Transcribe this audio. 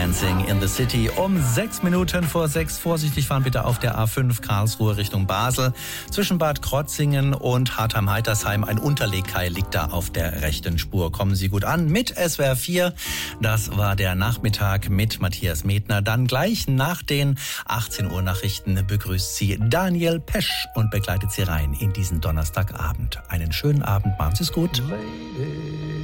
Dancing in the City um 6 Minuten vor 6. Vorsichtig fahren bitte auf der A5 Karlsruhe Richtung Basel. Zwischen Bad Krotzingen und Hartheim-Heitersheim ein Unterlegkai liegt da auf der rechten Spur. Kommen Sie gut an mit SWR 4. Das war der Nachmittag mit Matthias Medtner. Dann gleich nach den 18 Uhr Nachrichten begrüßt Sie Daniel Pesch und begleitet Sie rein in diesen Donnerstagabend. Einen schönen Abend, machen Sie es gut. Lady.